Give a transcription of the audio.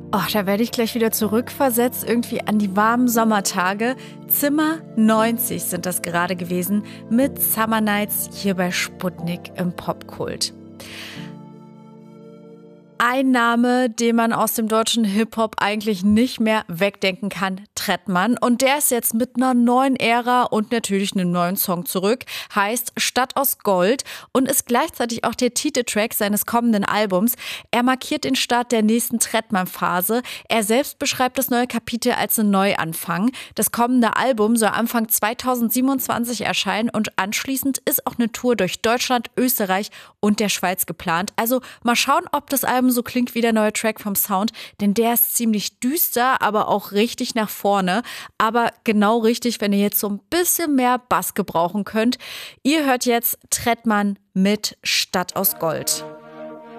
Ach, da werde ich gleich wieder zurückversetzt, irgendwie an die warmen Sommertage. Zimmer 90 sind das gerade gewesen mit Summer Nights hier bei Sputnik im Popkult. Ein Name, den man aus dem deutschen Hip-Hop eigentlich nicht mehr wegdenken kann, Trettmann. Und der ist jetzt mit einer neuen Ära und natürlich einem neuen Song zurück. Heißt Stadt aus Gold und ist gleichzeitig auch der Titeltrack seines kommenden Albums. Er markiert den Start der nächsten Trettmann-Phase. Er selbst beschreibt das neue Kapitel als einen Neuanfang. Das kommende Album soll Anfang 2027 erscheinen und anschließend ist auch eine Tour durch Deutschland, Österreich und der Schweiz geplant. Also mal schauen, ob das Album so klingt wie der neue Track vom Sound, denn der ist ziemlich düster, aber auch richtig nach vorne. Aber genau richtig, wenn ihr jetzt so ein bisschen mehr Bass gebrauchen könnt. Ihr hört jetzt Trettmann mit Stadt aus Gold.